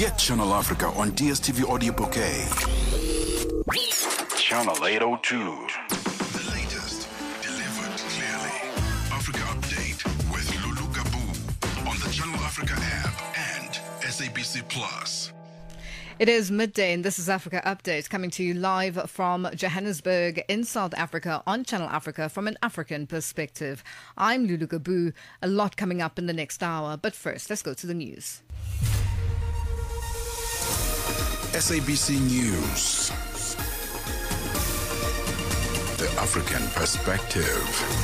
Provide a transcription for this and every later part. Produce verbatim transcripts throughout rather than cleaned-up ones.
Get Channel Africa on D S T V Audio Bouquet. Channel eight oh two. The latest, delivered clearly. Africa Update with Lulu Gabu on the Channel Africa app and S A B C Plus. It is midday and this is Africa Update coming to you live from Johannesburg in South Africa on Channel Africa from an African perspective. I'm Lulu Gabu. A lot coming up in the next hour, but first let's go to the news. S A B C News. The African perspective.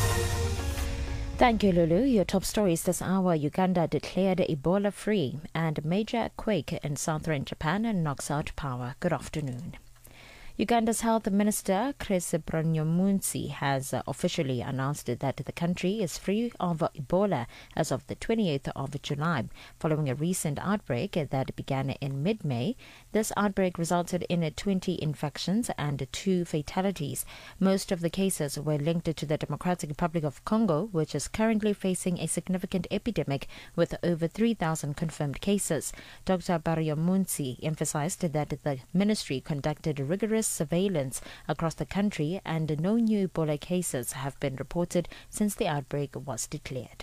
Thank you, Lulu. Your top stories this hour. Uganda declared Ebola free and major quake in southern Japan knocks out power. Good afternoon. Uganda's Health Minister Chris Brunyamunsi has uh, officially announced that the country is free of Ebola as of the twenty-eighth of July, following a recent outbreak that began in mid-May. This outbreak resulted in twenty infections and two fatalities. Most of the cases were linked to the Democratic Republic of Congo, which is currently facing a significant epidemic with over three thousand confirmed cases. Doctor Brunyamunsi emphasized that the ministry conducted rigorous surveillance across the country and no new Ebola cases have been reported since the outbreak was declared.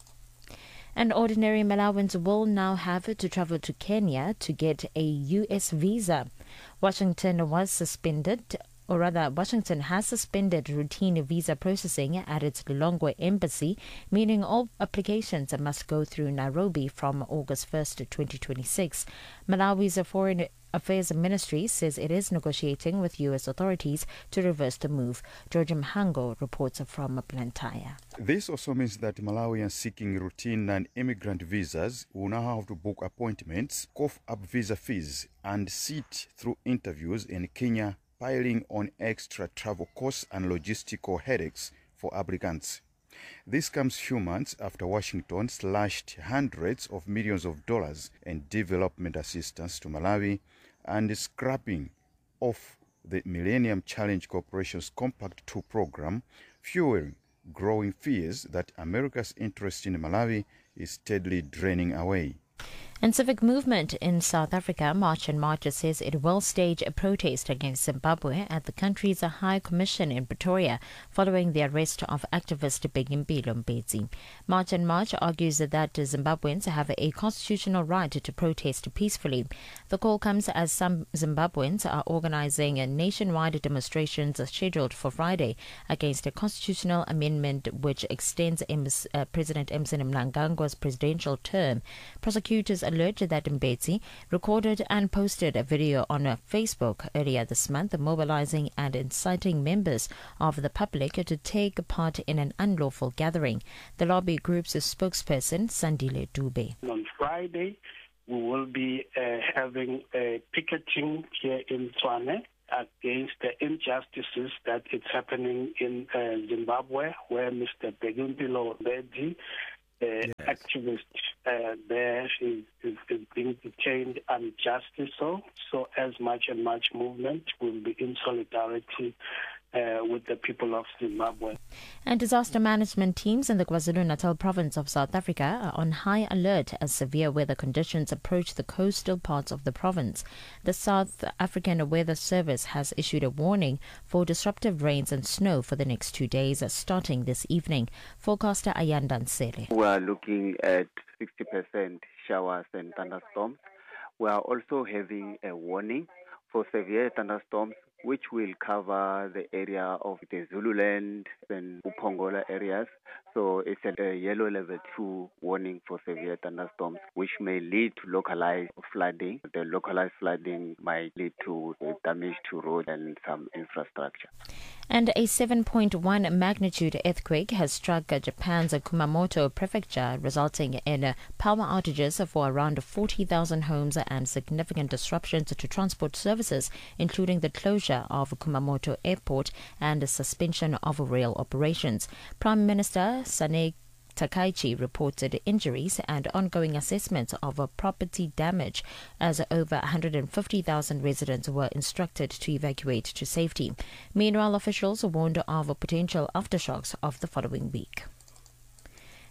And ordinary Malawans will now have to travel to Kenya to get a U S visa. Washington was suspended Or rather, Washington has suspended routine visa processing at its Lilongwe embassy, meaning all applications must go through Nairobi from August first, twenty twenty-six. Malawi's Foreign Affairs Ministry says it is negotiating with U S authorities to reverse the move. George Mhango reports from Blantyre. This also means that Malawians seeking routine non-immigrant visas will now have to book appointments, cough up visa fees, and sit through interviews in Kenya, piling on extra travel costs and logistical headaches for applicants. This comes few months after Washington slashed hundreds of millions of dollars in development assistance to Malawi and scrapping off the Millennium Challenge Corporation's Compact two program, fueling growing fears that America's interest in Malawi is steadily draining away. And civic movement in South Africa, March and March, says it will stage a protest against Zimbabwe at the country's High Commission in Pretoria following the arrest of activist Bheki Mbedzi. March and March argues that Zimbabweans have a constitutional right to protest peacefully. The call comes as some Zimbabweans are organizing nationwide demonstrations scheduled for Friday against a constitutional amendment which extends uh, President Emmerson Mnangagwa's presidential term. Prosecutors alleged that Mbedzi recorded and posted a video on Facebook earlier this month, mobilizing and inciting members of the public to take part in an unlawful gathering. The lobby group's spokesperson, Sandile Dube. On Friday, we will be uh, having a picketing here in Tshwane against the injustices that is happening in uh, Zimbabwe, where Mister Bheki Mbedzi, Uh, yes. activist uh, there is, is, is being detained unjustly. So, so as much and much movement will be in solidarity uh, with the people of Zimbabwe. And disaster management teams in the KwaZulu-Natal province of South Africa are on high alert as severe weather conditions approach the coastal parts of the province. The South African Weather Service has issued a warning for disruptive rains and snow for the next two days, starting this evening. Forecaster Ayanda Nsele. We are looking at sixty percent showers and thunderstorms. We are also having a warning for severe thunderstorms, which will cover the area of the Zululand and Upongola areas. So it's a yellow level two warning for severe thunderstorms, which may lead to localized flooding. The localized flooding might lead to damage to roads and some infrastructure. And a seven point one magnitude earthquake has struck Japan's Kumamoto prefecture, resulting in power outages for around forty thousand homes and significant disruptions to transport services, including the closure of Kumamoto Airport and the suspension of rail operations. Prime Minister Sane Takaichi reported injuries and ongoing assessments of property damage as over one hundred fifty thousand residents were instructed to evacuate to safety. Meanwhile, officials warned of potential aftershocks of the following week.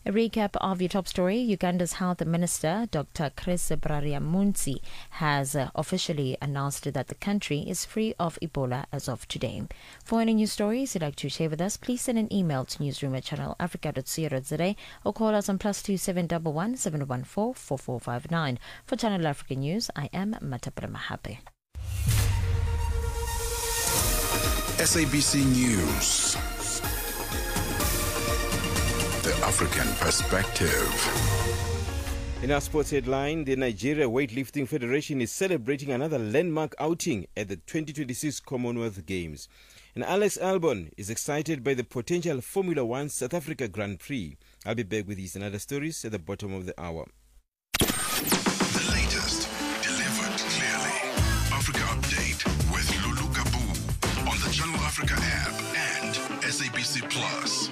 A recap of your top story. Uganda's Health Minister, Doctor Chris Baryamunzi, has uh, officially announced that the country is free of Ebola as of today. For any news stories you'd like to share with us, please send an email to newsroom at channel africa dot co dot za or call us on plus two seven one one seven one four four four five nine. For Channel Africa News, I am Matapra Mahape. S A B C News. The African Perspective. In our sports headline, the Nigeria Weightlifting Federation is celebrating another landmark outing at the twenty twenty-six Commonwealth Games. And Alex Albon is excited by the potential Formula One South Africa Grand Prix. I'll be back with these and other stories at the bottom of the hour. The latest, delivered clearly. Africa Update with Lulu Gabu on the Channel Africa app and S A B C Plus.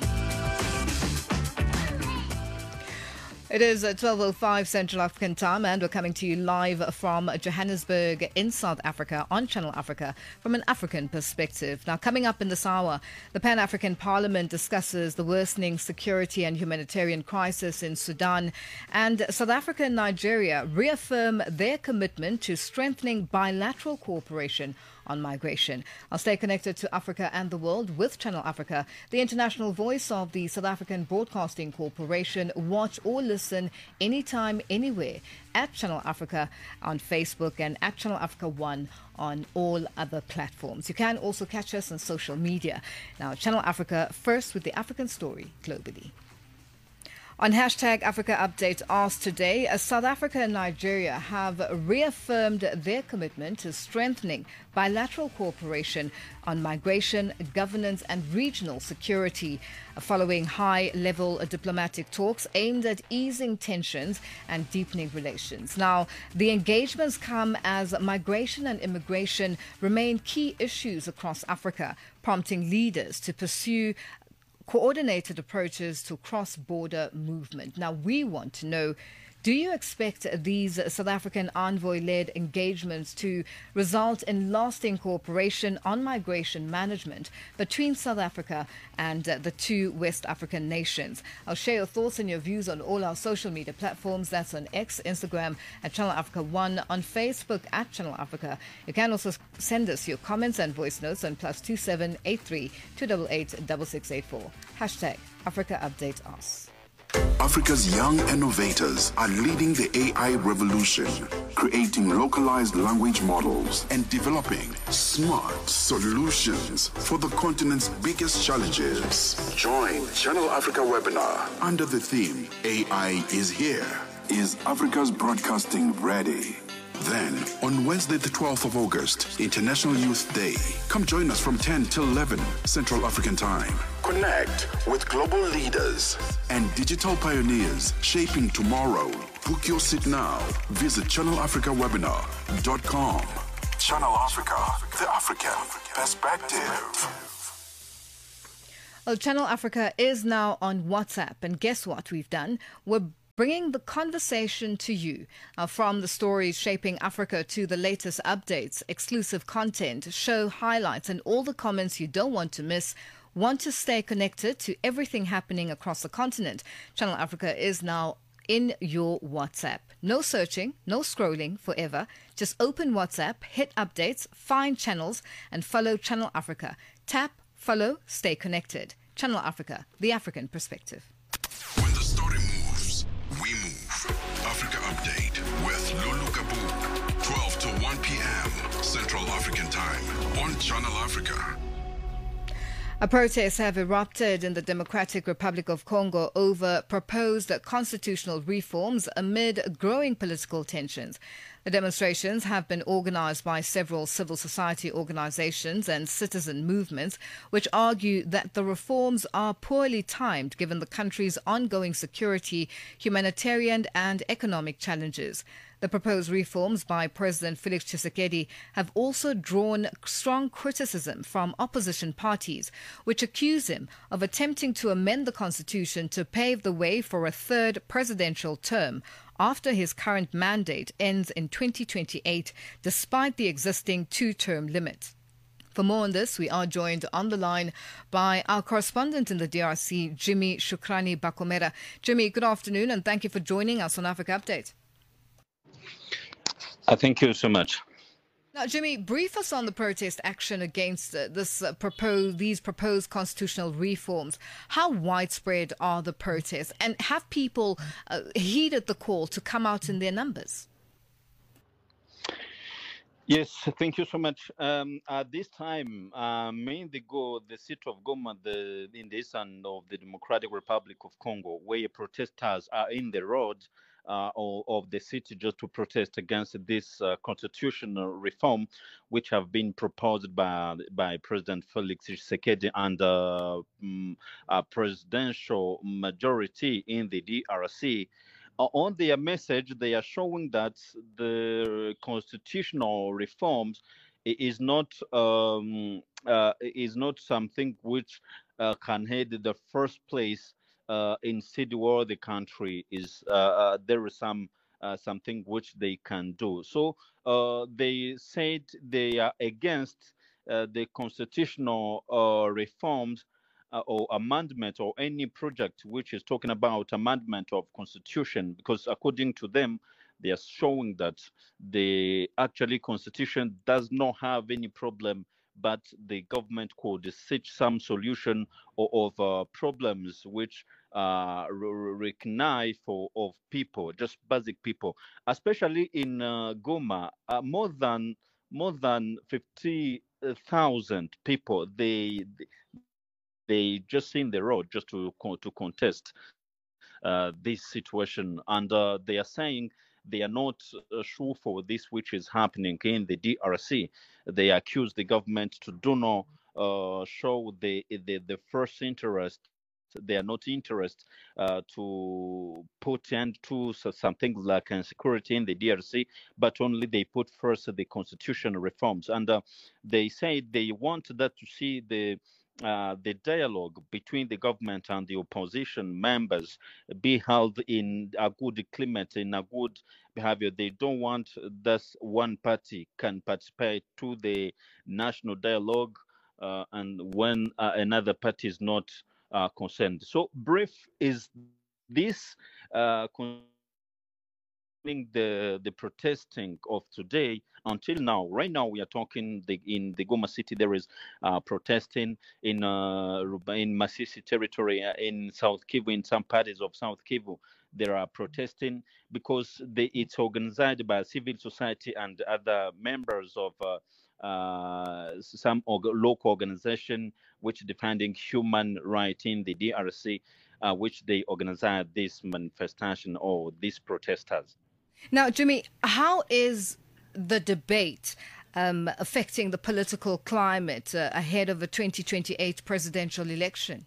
It is twelve oh five Central African time, and we're coming to you live from Johannesburg in South Africa on Channel Africa from an African perspective. Now, coming up in this hour, the Pan-African Parliament discusses the worsening security and humanitarian crisis in Sudan, and South Africa and Nigeria reaffirm their commitment to strengthening bilateral cooperation on migration. I'll stay connected to Africa and the world with Channel Africa, the international voice of the South African Broadcasting Corporation. Watch or listen anytime, anywhere at Channel Africa on Facebook and at Channel Africa One on all other platforms. You can also catch us on social media. Now, Channel Africa first with the African story globally. On hashtag Africa Update asked today, South Africa and Nigeria have reaffirmed their commitment to strengthening bilateral cooperation on migration, governance and regional security following high-level diplomatic talks aimed at easing tensions and deepening relations. Now, the engagements come as migration and immigration remain key issues across Africa, prompting leaders to pursue coordinated approaches to cross-border movement. Now, we want to know, do you expect these South African envoy-led engagements to result in lasting cooperation on migration management between South Africa and uh, the two West African nations? I'll share your thoughts and your views on all our social media platforms. That's on X, Instagram at Channel Africa One, on Facebook at Channel Africa. You can also send us your comments and voice notes on plus two seven eight three two eight eight six six eight four. Hashtag Africa Update Us. Africa's young innovators are leading the A I revolution, creating localized language models and developing smart solutions for the continent's biggest challenges. Join Channel Africa webinar under the theme A I is here. Is Africa's broadcasting ready? Then, on Wednesday the twelfth of August, International Youth Day, come join us from ten till eleven Central African Time. Connect with global leaders and digital pioneers shaping tomorrow. Book your seat now. Visit channel africa webinar dot com. Channel Africa, the African perspective. Well, Channel Africa is now on WhatsApp, and guess what we've done? We're bringing the conversation to you uh, from the stories shaping Africa to the latest updates, exclusive content, show highlights, and all the comments you don't want to miss. Want to stay connected to everything happening across the continent? Channel Africa is now in your WhatsApp. No searching, no scrolling forever. Just open WhatsApp, hit updates, find channels, and follow Channel Africa. Tap, follow, stay connected. Channel Africa, the African perspective. When the story moves, we move. Africa Update with Lulu Gabu, twelve to one p.m. Central African Time on Channel Africa. A protests have erupted in the Democratic Republic of Congo over proposed constitutional reforms amid growing political tensions. The demonstrations have been organized by several civil society organizations and citizen movements, which argue that the reforms are poorly timed given the country's ongoing security, humanitarian and economic challenges. The proposed reforms by President Felix Tshisekedi have also drawn strong criticism from opposition parties, which accuse him of attempting to amend the constitution to pave the way for a third presidential term after his current mandate ends in twenty twenty-eight, despite the existing two-term limit. For more on this, we are joined on the line by our correspondent in the D R C, Jimmy Shukrani Bakomera. Jimmy, good afternoon and thank you for joining us on Africa Update. Uh, thank you so much. Now, Jimmy, brief us on the protest action against uh, this uh, proposed, these proposed constitutional reforms. How widespread are the protests, and have people uh, heeded the call to come out in their numbers? Yes, thank you so much. Um, at this time, uh, mainly go the city of Goma, the, in the eastern of the Democratic Republic of Congo, where protesters are in the road uh, of, of the city just to protest against this uh, constitutional reform, which have been proposed by by President Felix Tshisekedi and uh, um, a presidential majority in the D R C. Uh, on their message, they are showing that the constitutional reforms is not um, uh, is not something which uh, can head the first place uh, in city where the country is. Uh, uh, there is some uh, something which they can do. So uh, they said they are against uh, the constitutional uh, reforms Uh, or amendment or any project which is talking about amendment of constitution, because according to them, they are showing that the actually constitution does not have any problem, but the government could seek some solution of, of uh, problems which uh, recognize for of people, just basic people, especially in uh, Goma, uh, more than more than fifty thousand people. They, they They just in the road just to to contest uh, this situation, and uh, they are saying they are not uh, sure for this which is happening in the D R C. They accuse the government to do not uh, show the, the the first interest. They are not interested uh, to put end to something like insecurity in the D R C, but only they put first the constitutional reforms, and uh, they say they want that to see the Uh, the dialogue between the government and the opposition members be held in a good climate, in a good behavior. They don't want that one party can participate to the national dialogue uh, and when uh, another party is not uh, concerned. So brief is this uh, the the protesting of today until now. Right now we are talking the, in the Goma city there is uh, protesting in uh, in Masisi territory, uh, in South Kivu, in some parts of South Kivu there are protesting because they, it's organized by civil society and other members of uh, uh, some org- local organization which defending human rights in the D R C, uh, which they organize this manifestation or these protesters. Now, Jimmy, how is the debate um, affecting the political climate uh, ahead of the twenty twenty-eight presidential election?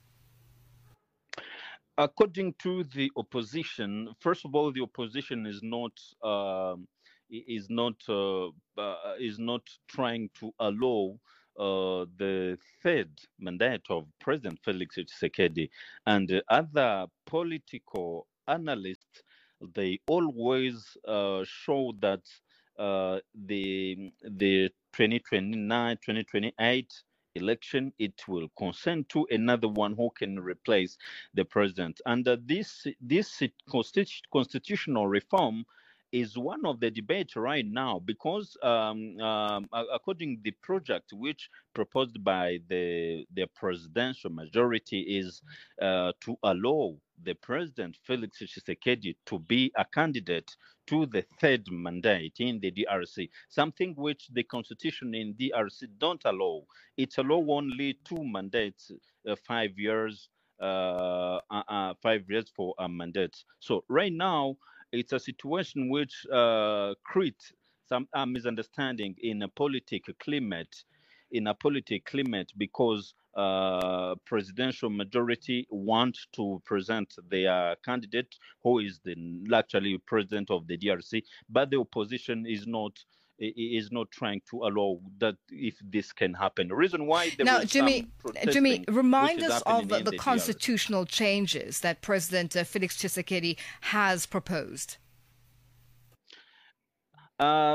According to the opposition, first of all, the opposition is not uh, is not uh, uh, is not trying to allow uh, the third mandate of President Felix Tshisekedi, and uh, other political analysts. They always uh, show that uh, the the twenty twenty-nine twenty twenty-eight election, it will consent to another one who can replace the president. And uh, this this constitutional reform is one of the debates right now because um, um, according to the project which proposed by the the presidential majority is uh, to allow the president Felix Tshisekedi to be a candidate to the third mandate in the D R C, something which the constitution in D R C don't allow. It allow only two mandates, uh, five years, uh, uh, uh, five years for a mandate. So right now, it's a situation which uh, creates some uh, misunderstanding in a political climate, in a political climate because uh, presidential majority want to present their candidate who is the actually president of the D R C, but the opposition is not is not trying to allow that if this can happen. The reason why there now, is Jimmy, Jimmy, remind us of the, the D R C constitutional changes that President uh, Felix Tshisekedi has proposed. Uh,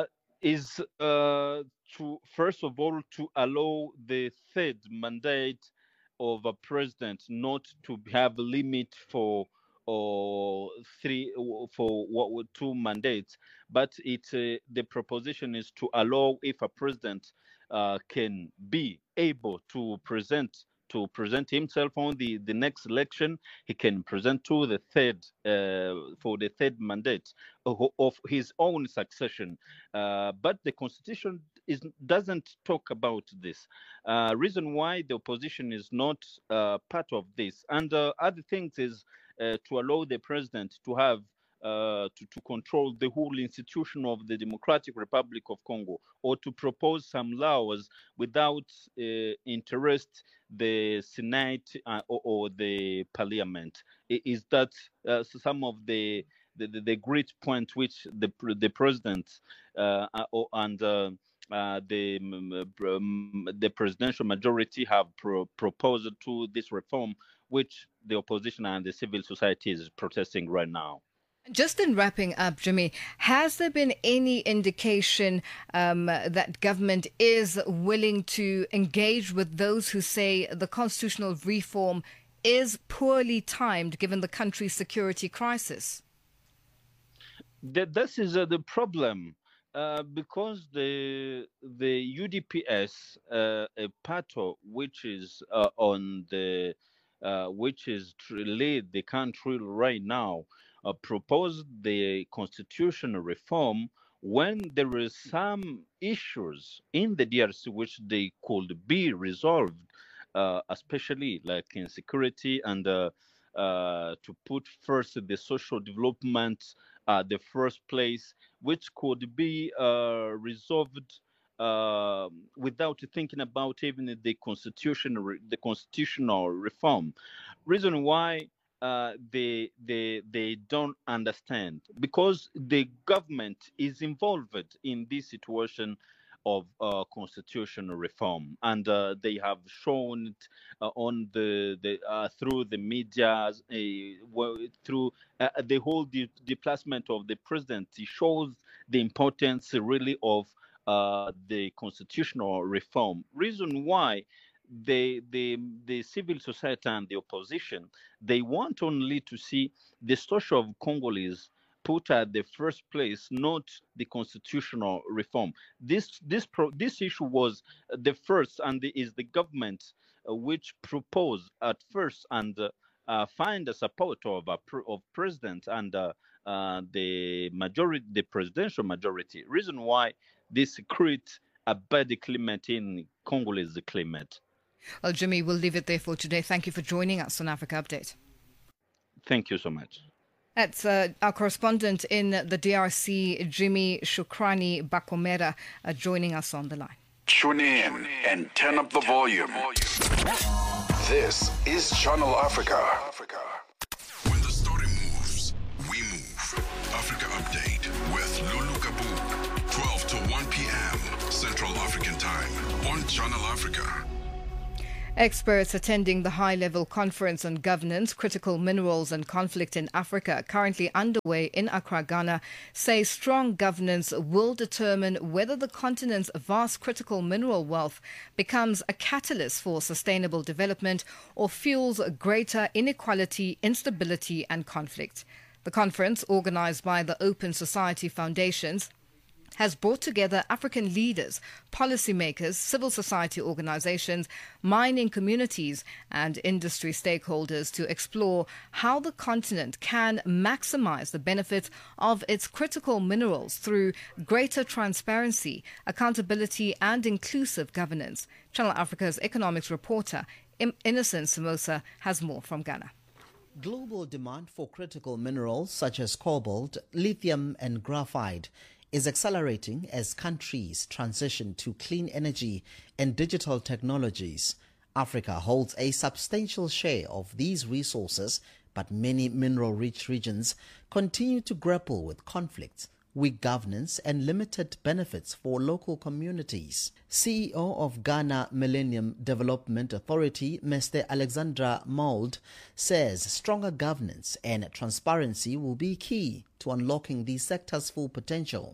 is uh, to, first of all, to allow the third mandate of a president not to have a limit for or three for what two mandates, but it uh, the proposition is to allow, if a president uh, can be able to present to present himself on the, the next election, he can present to the third uh, for the third mandate of, of his own succession. Uh, but the constitution is doesn't talk about this. Uh, reason why the opposition is not uh, part of this, and uh, other things is uh, to allow the president to have uh, to, to control the whole institution of the Democratic Republic of Congo, or to propose some laws without uh, interest the Senate uh, or, or the Parliament. Is that uh, some of the the, the the great point which the the president uh, and uh, uh, the um, the presidential majority have pro proposed to this reform, which the opposition and the civil society is protesting right now. Just in wrapping up, Jimmy, has there been any indication um, that government is willing to engage with those who say the constitutional reform is poorly timed given the country's security crisis? That this is uh, the problem, uh, because the the U D P S, uh, a party which is uh, on the uh, which is to lead the country right now, uh, proposed the constitutional reform when there is some issues in the D R C which they could be resolved, uh, especially like insecurity and uh, uh, to put first the social development at the first place, which could be uh, resolved uh, without thinking about even the constitutional the constitutional reform. Reason why uh, they they they don't understand, because the government is involved in this situation of uh, constitutional reform, and uh, they have shown it uh, on the the uh, through the media, uh, well, through uh, the whole de displacement of the president. It shows the importance really of uh, the constitutional reform. Reason why the the the civil society and the opposition, they want only to see the social of Congolese put at the first place, not the constitutional reform. This this pro, this issue was the first, and the, is the government uh, which proposed at first and uh, uh, find the support of a of president and uh, uh, the majority, the presidential majority. Reason why this creates a bad climate in Congolese climate. Well, Jimmy, we'll leave it there for today. Thank you for joining us on Africa Update. Thank you so much. That's uh, our correspondent in the D R C, Jimmy Shukrani Bakomera, uh, joining us on the line. Tune in and turn up the volume. This is Channel Africa. When the story moves, we move. Africa Update with Lulu Kabu, twelve to one p m Central African Time on Channel Africa. Experts attending the high-level conference on governance, critical minerals and conflict in Africa, currently underway in Accra, Ghana, say strong governance will determine whether the continent's vast critical mineral wealth becomes a catalyst for sustainable development or fuels greater inequality, instability and conflict. The conference, organized by the Open Society Foundations, has brought together African leaders, policymakers, civil society organizations, mining communities and industry stakeholders to explore how the continent can maximize the benefits of its critical minerals through greater transparency, accountability and inclusive governance. Channel Africa's economics reporter, Innocent Samosa, has more from Ghana. Global demand for critical minerals such as cobalt, lithium and graphite is accelerating as countries transition to clean energy and digital technologies. Africa holds a substantial share of these resources, but many mineral-rich regions continue to grapple with conflicts, weak governance and limited benefits for local communities. C E O of Ghana Millennium Development Authority, Mister Alexandra Mould, says stronger governance and transparency will be key to unlocking the sector's full potential.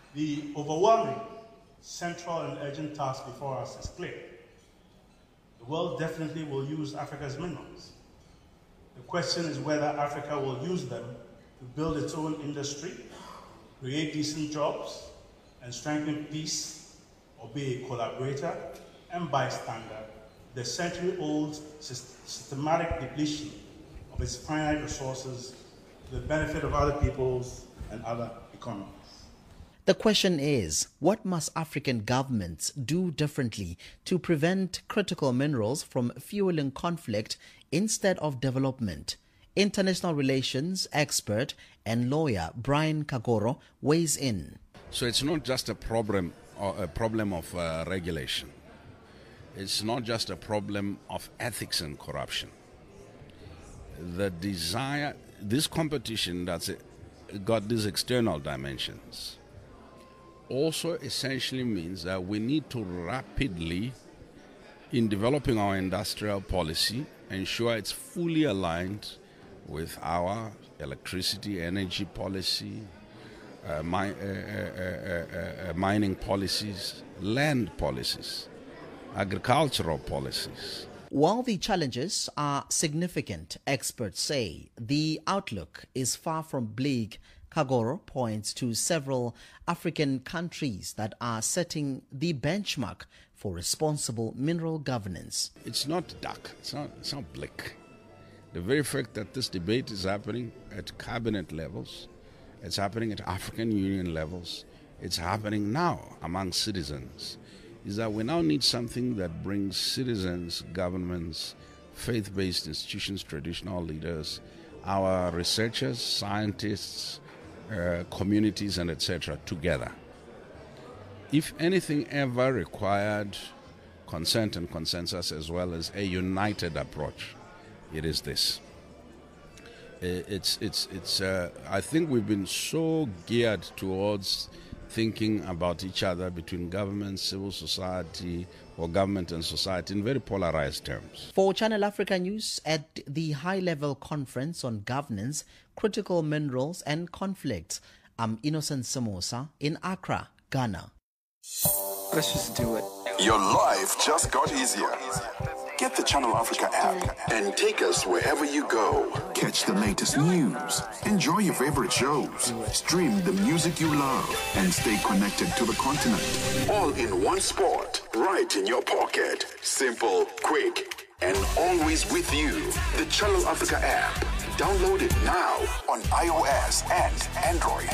The overwhelming, central and urgent task before us is clear. The world definitely will use Africa's minerals. The question is whether Africa will use them to build its own industry, create decent jobs, and strengthen peace, or be a collaborator and bystander, the century-old systematic depletion of its finite resources to the benefit of other peoples and other economies. The question is, what must African governments do differently to prevent critical minerals from fueling conflict instead of development? International relations expert and lawyer Brian Kagoro weighs in. So it's not just a problem, or a problem of uh, regulation. It's not just a problem of ethics and corruption. The desire, this competition that's got these external dimensions also essentially means that we need to rapidly, in developing our industrial policy, ensure it's fully aligned with our electricity, energy policy, uh, mi- uh, uh, uh, uh, mining policies, land policies, agricultural policies. While the challenges are significant, experts say the outlook is far from bleak. Kagoro points to several African countries that are setting the benchmark for responsible mineral governance. It's not dark, it's not, it's not bleak. The very fact that this debate is happening at cabinet levels, it's happening at African Union levels, it's happening now among citizens, is that we now need something that brings citizens, governments, faith-based institutions, traditional leaders, our researchers, scientists, uh, communities, and et cetera together. If anything ever required consent and consensus as well as a united approach, it is this. It's, it's, it's. Uh, I think we've been so geared towards thinking about each other between government, civil society, or government and society in very polarized terms. For Channel Africa News, at the high-level conference on governance, critical minerals and conflicts, I'm Innocent Samosa in Accra, Ghana. Let's just do it. Your life just got easier. Get the Channel Africa app and take us wherever you go. Catch the latest news, enjoy your favorite shows, stream the music you love, and stay connected to the continent. All in one spot, right in your pocket. Simple, quick, and always with you. The Channel Africa app. Download it now on iOS and Android.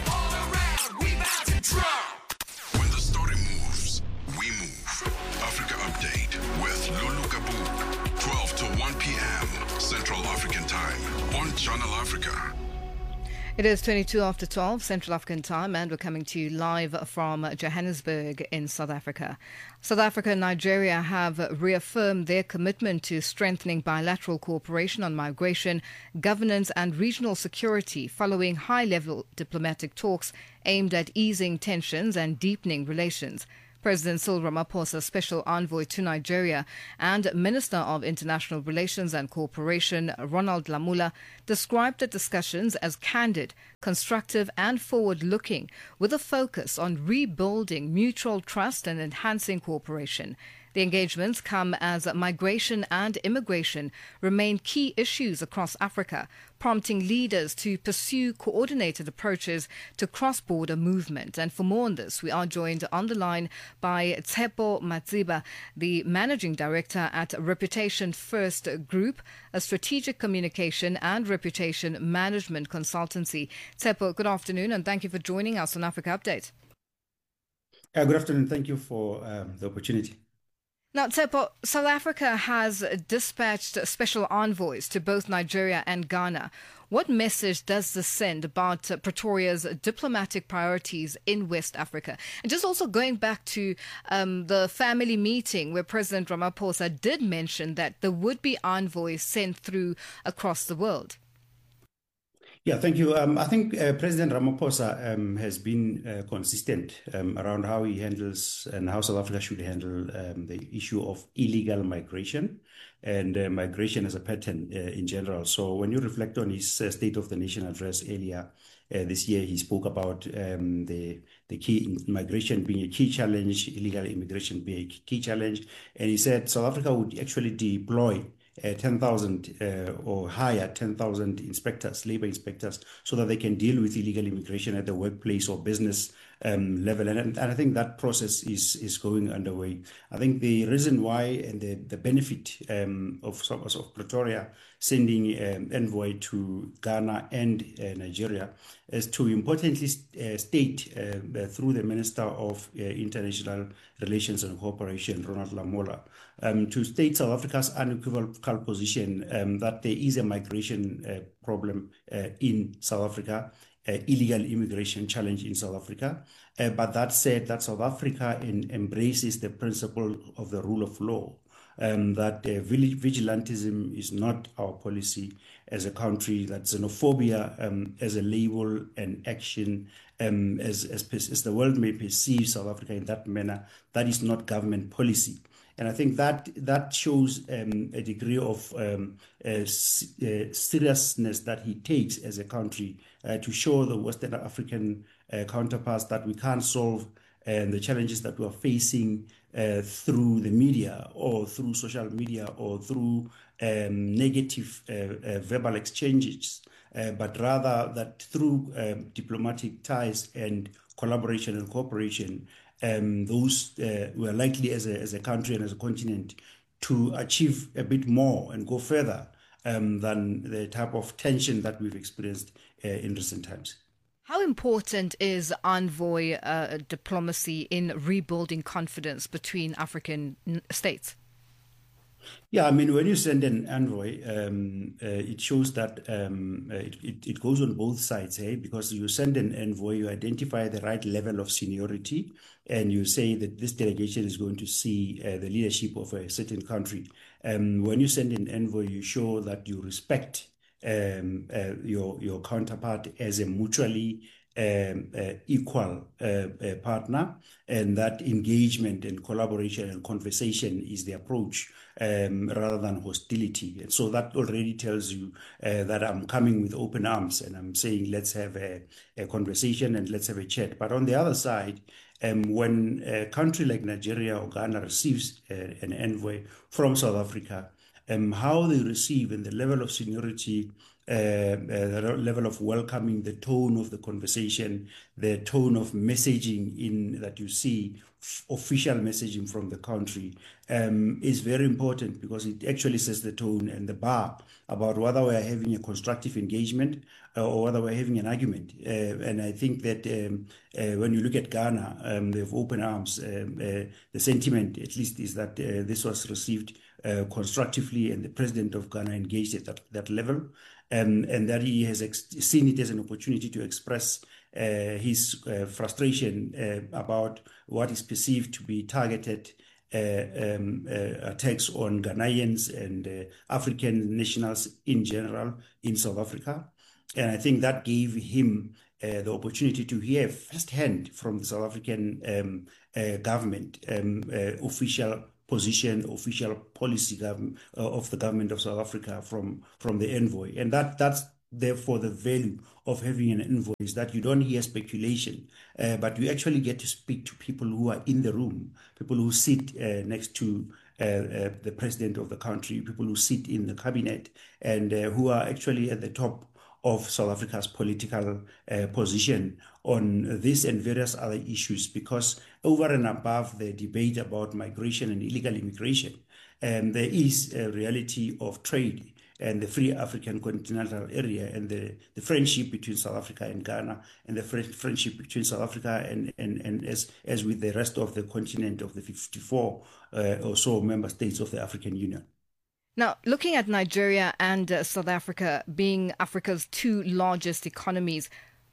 When the story moves, we move. Africa Update with Lulu Kabu, twelve to one p.m. Central African Time on Channel Africa. It is twenty-two after twelve Central African Time, and we're coming to you live from Johannesburg in South Africa. South Africa and Nigeria have reaffirmed their commitment to strengthening bilateral cooperation on migration, governance and regional security following high-level diplomatic talks aimed at easing tensions and deepening relations. President Cyril Ramaphosa, Special Envoy to Nigeria, and Minister of International Relations and Cooperation, Ronald Lamola, described the discussions as candid, constructive and forward-looking, with a focus on rebuilding mutual trust and enhancing cooperation. The engagements come as migration and immigration remain key issues across Africa, prompting leaders to pursue coordinated approaches to cross-border movement. And for more on this, we are joined on the line by Tshepo Matsiba, the Managing Director at Reputation First Group, a strategic communication and reputation management consultancy. Tshepo, good afternoon, and thank you for joining us on Africa Update. Uh, good afternoon. Thank you for um, the opportunity. Now, Tshepo, South Africa has dispatched special envoys to both Nigeria and Ghana. What message does this send about uh, Pretoria's diplomatic priorities in West Africa? And just also going back to um, the family meeting where President Ramaphosa did mention that there would be envoys sent through across the world. Yeah, thank you. Um, I think uh, President Ramaphosa um, has been uh, consistent um, around how he handles and how South Africa should handle um, the issue of illegal migration and uh, migration as a pattern uh, in general. So when you reflect on his uh, State of the Nation address earlier uh, this year. He spoke about um, the the key migration being a key challenge, illegal immigration being a key challenge, and he said South Africa would actually deploy uh, ten thousand uh, or hire ten thousand inspectors, labor inspectors, so that they can deal with illegal immigration at the workplace or business um, level. And, and I think that process is is going underway. I think the reason why and the, the benefit um, of, of Pretoria sending um, envoy to Ghana and uh, Nigeria is to importantly uh, state uh, uh, through the Minister of uh, International Relations and Cooperation, Ronald Lamola, um, to state South Africa's unequivocal position um, that there is a migration uh, problem uh, in South Africa, uh, illegal immigration challenge in South Africa. Uh, but that said, that South Africa in, embraces the principle of the rule of law. Um, that uh, vigilantism is not our policy as a country, that xenophobia um, as a label and action, um, as, as, as the world may perceive South Africa in that manner, that is not government policy. And I think that that shows um, a degree of um, uh, uh, seriousness that he takes as a country uh, to show the Western African uh, counterparts that we can't solve and the challenges that we are facing uh, through the media or through social media or through um, negative uh, uh, verbal exchanges, uh, but rather that through um, diplomatic ties and collaboration and cooperation, um, those uh, we are likely as a, as a country and as a continent to achieve a bit more and go further um, than the type of tension that we've experienced uh, in recent times. How important is envoy uh, diplomacy in rebuilding confidence between African states? Yeah, I mean, when you send an envoy, um, uh, it shows that um, uh, it, it, it goes on both sides, eh? Because you send an envoy, you identify the right level of seniority, and you say that this delegation is going to see uh, the leadership of a certain country. Um, when you send an envoy, you show that you respect Um, uh, your your counterpart as a mutually um, uh, equal uh, uh, partner, and that engagement and collaboration and conversation is the approach um, rather than hostility. And so that already tells you uh, that I'm coming with open arms and I'm saying let's have a, a conversation and let's have a chat. But on the other side, um, when a country like Nigeria or Ghana receives uh, an envoy from South Africa, Um, how they receive and the level of seniority, uh, uh, the level of welcoming, the tone of the conversation, the tone of messaging in that you see, f- official messaging from the country, um, is very important because it actually sets the tone and the bar about whether we are having a constructive engagement uh, or whether we're having an argument. Uh, and I think that um, uh, when you look at Ghana, um, they have open arms. Um, uh, the sentiment, at least, is that uh, this was received Uh, constructively, and the president of Ghana engaged at that, that level, um, and that he has ex- seen it as an opportunity to express uh, his uh, frustration uh, about what is perceived to be targeted uh, um, uh, attacks on Ghanaians and uh, African nationals in general in South Africa. And I think that gave him uh, the opportunity to hear firsthand from the South African um, uh, government um, uh, official position, official policy gov- uh, of the government of South Africa from, from the envoy. And that that's therefore the value of having an envoy, is that you don't hear speculation, uh, but you actually get to speak to people who are in the room, people who sit uh, next to uh, uh, the president of the country, people who sit in the cabinet, and uh, who are actually at the top of South Africa's political uh, position on this and various other issues, because over and above the debate about migration and illegal immigration, um, there is a reality of trade and the free African continental area and the, the friendship between South Africa and Ghana, and the fr- friendship between South Africa and, and, and as, as with the rest of the continent of the fifty-four uh, or so member states of the African Union. Now, looking at Nigeria and uh, South Africa being Africa's two largest economies,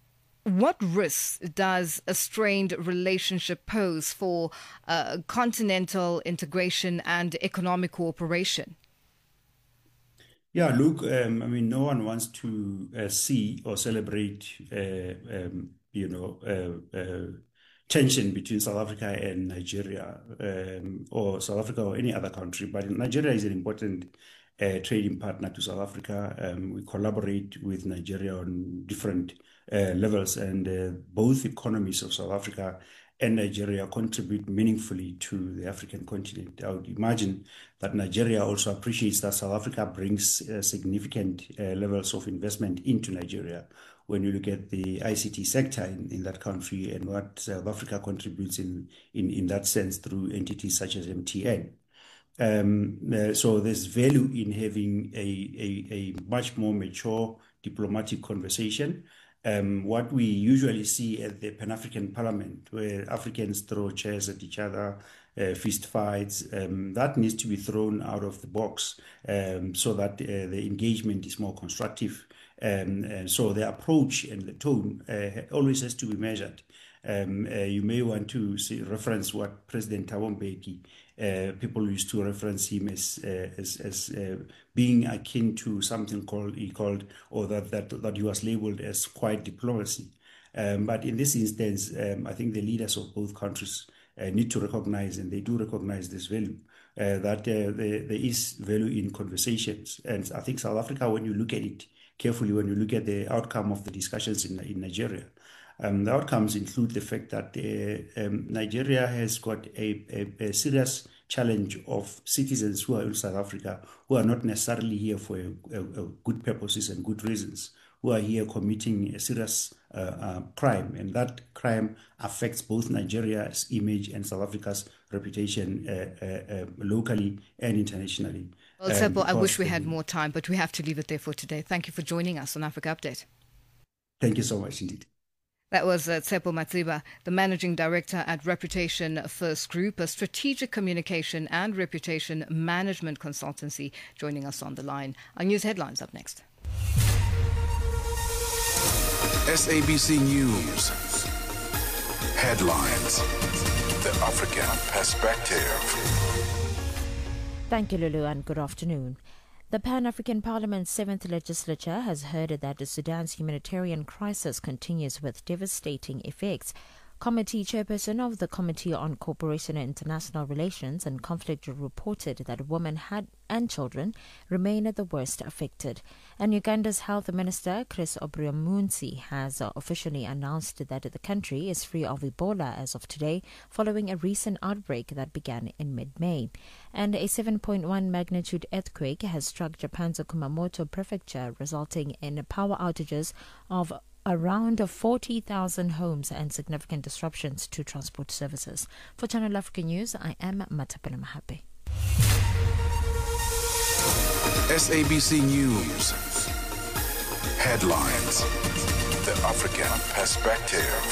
what risks does a strained relationship pose for uh, continental integration and economic cooperation? Yeah, look, um, I mean, no one wants to uh, see or celebrate, uh, um, you know, uh, uh, tension between South Africa and Nigeria, um, or South Africa or any other country. But Nigeria is an important uh, trading partner to South Africa. Um, we collaborate with Nigeria on different uh, levels, and uh, both economies of South Africa and Nigeria contribute meaningfully to the African continent. I would imagine that Nigeria also appreciates that South Africa brings uh, significant uh, levels of investment into Nigeria. When you look at the I C T sector in, in that country and what South Africa contributes in, in, in that sense through entities such as M T N. Um, uh, so there's value in having a, a, a much more mature diplomatic conversation. Um, what we usually see at the Pan-African Parliament, where Africans throw chairs at each other, uh, fist fights, um, that needs to be thrown out of the box um, so that uh, the engagement is more constructive. Um, and so the approach and the tone uh, always has to be measured. Um, uh, you may want to see, reference what President Thabo Mbeki, uh, people used to reference him as uh, as, as uh, being akin to something called he called or that that, that he was labeled as quiet diplomacy. Um, but in this instance, um, I think the leaders of both countries uh, need to recognize, and they do recognize this value, uh, that uh, there, there is value in conversations. And I think South Africa, when you look at it carefully, when you look at the outcome of the discussions in, in Nigeria, Um, the outcomes include the fact that uh, um, Nigeria has got a, a, a serious challenge of citizens who are in South Africa who are not necessarily here for a, a, a good purposes and good reasons, who are here committing a serious uh, uh, crime. And that crime affects both Nigeria's image and South Africa's reputation uh, uh, uh, locally and internationally. Well, um, Tsepo, I wish we the, had more time, but we have to leave it there for today. Thank you for joining us on Africa Update. Thank you so much indeed. That was uh, Tsepo Matsiba, the Managing Director at Reputation First Group, a strategic communication and reputation management consultancy, joining us on the line. Our news headlines up next. S A B C News. Headlines. The African Perspective. Thank you, Lulu, and good afternoon. The Pan-African Parliament's seventh legislature has heard that Sudan's humanitarian crisis continues with devastating effects. Committee chairperson of the Committee on Cooperation and International Relations and Conflict reported that women had, and children remain the worst affected. And Uganda's Health Minister, Chris Obriomunsi, has officially announced that the country is free of Ebola as of today, following a recent outbreak that began in mid-May. And a seven point one magnitude earthquake has struck Japan's Kumamoto prefecture, resulting in power outages of around forty thousand homes and significant disruptions to transport services. For Channel Africa News, I am Matapela Mahape. S A B C News. Headlines. The African Perspective.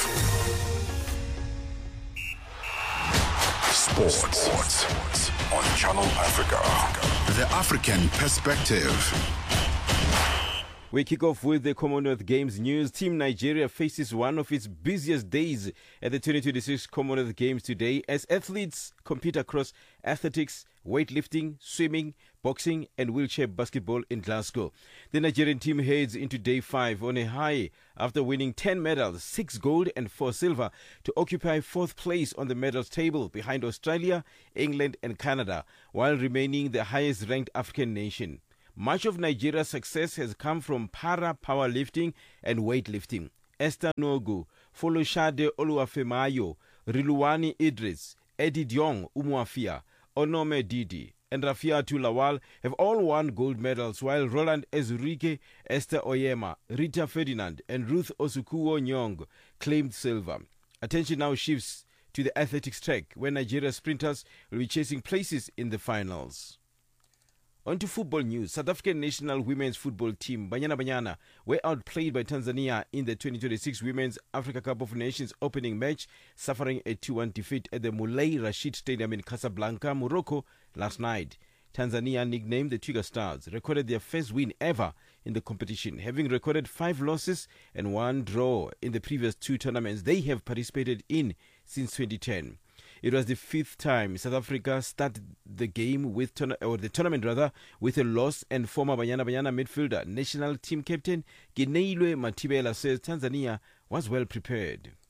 Sports. Sports on Channel Africa. The African Perspective. We kick off with the Commonwealth Games news. Team Nigeria faces one of its busiest days at the twenty twenty-six Commonwealth Games today as athletes compete across athletics, weightlifting, swimming, boxing and wheelchair basketball in Glasgow. The Nigerian team heads into day five on a high after winning ten medals, six gold and four silver, to occupy fourth place on the medals table behind Australia, England and Canada, while remaining the highest ranked African nation. Much of Nigeria's success has come from para powerlifting and weightlifting. Esther Nogu, Foloshade Oluwafemayo, Riluwani Idris, Eddie Diong Umuafia, Onome Didi, and Rafiatu Lawal have all won gold medals, while Roland Ezurike, Esther Oyema, Rita Ferdinand, and Ruth Osukuwo Nyong claimed silver. Attention now shifts to the athletics track, where Nigeria sprinters will be chasing places in the finals. On to football news. South African national women's football team Banyana Banyana were outplayed by Tanzania in the twenty twenty-six Women's Africa Cup of Nations opening match, suffering a two one defeat at the Moulay Rashid Stadium in Casablanca, Morocco last night. Tanzania, nicknamed the Twiga Stars, recorded their first win ever in the competition, having recorded five losses and one draw in the previous two tournaments they have participated in since twenty ten. It was the fifth time South Africa started the game with or the tournament rather with a loss, and former Banyana Banyana midfielder, national team captain Gineilwe Matibela says Tanzania was well prepared.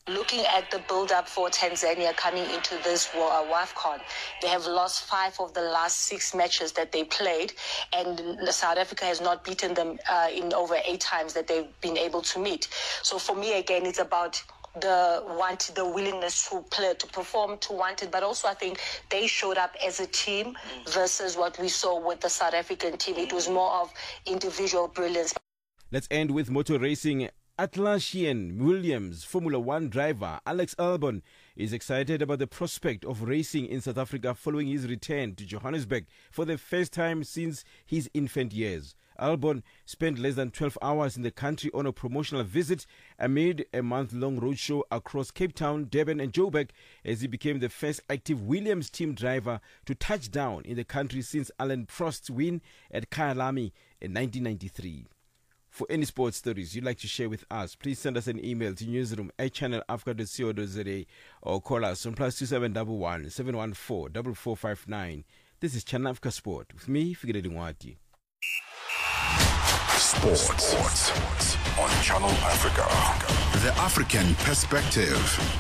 Looking at the build-up for Tanzania coming into this WAFCON, they have lost five of the last six matches that they played, and South Africa has not beaten them uh, in over eight times that they've been able to meet. So for me, again, it's about the want, the willingness to play, to perform, to want it, but also I think they showed up as a team versus what we saw with the South African team. It was more of individual brilliance. Let's end with motor racing. Atlassian Williams Formula One driver Alex Albon is excited about the prospect of racing in South Africa following his return to Johannesburg for the first time since his infant years. Albon spent less than twelve hours in the country on a promotional visit amid a month-long roadshow across Cape Town, Durban and Joburg as he became the first active Williams team driver to touch down in the country since Alan Prost's win at Kyalami in nineteen ninety-three. For any sports stories you'd like to share with us, please send us an email to newsroom at channel africa dot co dot za or call us on plus two seven one one, seven one four, four four five nine. This is Channel Africa Sport with me, Figure Ngwati. Sports. Sports on Channel Africa. The African perspective.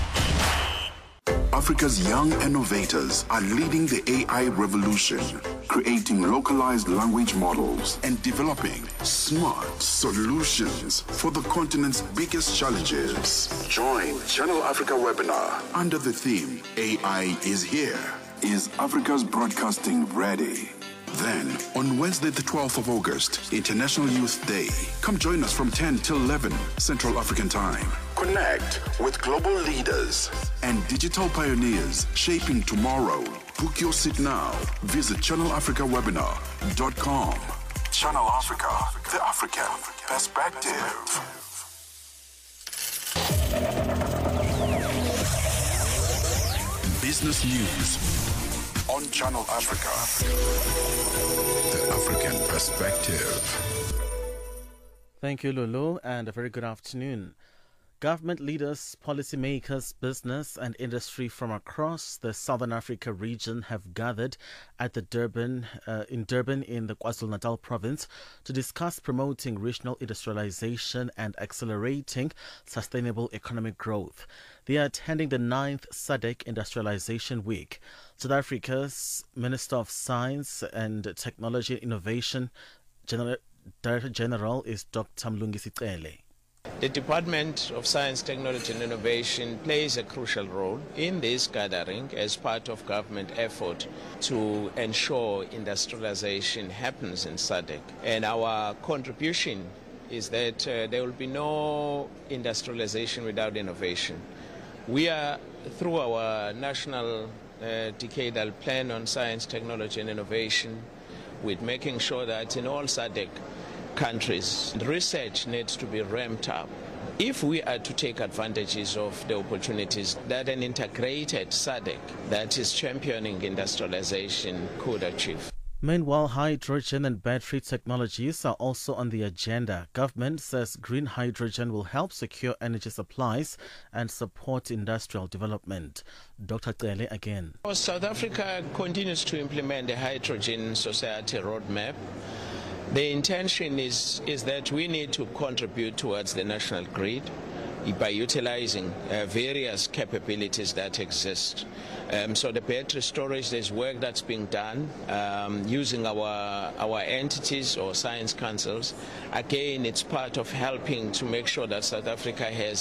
Africa's young innovators are leading the A I revolution, creating localized language models and developing smart solutions for the continent's biggest challenges. Join Channel Africa webinar under the theme A I is here. Is Africa's broadcasting ready? Then, on Wednesday the twelfth of August, International Youth Day, come join us from ten till eleven Central African Time. Connect with global leaders and digital pioneers shaping tomorrow. Book your seat now. Visit channel africa webinar dot com. Channel Africa, the African perspective. Business news on Channel Africa, the African perspective. Thank you, Lulu, and a very good afternoon. Government leaders, policymakers, business and industry from across the Southern Africa region have gathered at the Durban, uh, in Durban in the KwaZulu-Natal province to discuss promoting regional industrialization and accelerating sustainable economic growth. They are attending the ninth S A D C Industrialization Week. South Africa's Minister of Science and Technology and Innovation, General, Director General is Doctor Mlungisi Cele. The Department of Science, Technology and Innovation plays a crucial role in this gathering as part of government effort to ensure industrialization happens in S A D C. And our contribution is that uh, there will be no industrialization without innovation. We are, through our national uh, decadal plan on science, technology and innovation, with making sure that in all S A D C countries, research needs to be ramped up. If we are to take advantages of the opportunities that an integrated S A D C that is championing industrialization could achieve. Meanwhile, hydrogen and battery technologies are also on the agenda. Government says green hydrogen will help secure energy supplies and support industrial development. Doctor Cele again. South Africa continues to implement the Hydrogen Society Roadmap. The intention is, is that we need to contribute towards the national grid by utilizing uh, various capabilities that exist. Um, so the battery storage, there's work that's being done um, using our, our entities or science councils. Again, it's part of helping to make sure that South Africa has